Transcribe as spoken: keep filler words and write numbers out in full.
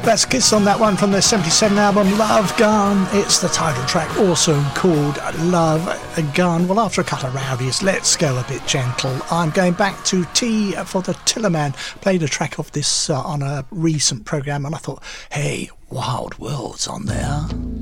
That's Kiss on that one from their seventy-seven album Love Gun. It's the title track, also called Love Gun. Well, after a couple of rowdies, let's go a bit gentle. I'm going back to T for the Tillerman. Played a track of this uh, on a recent programme, and I thought, hey, Wild World's on there.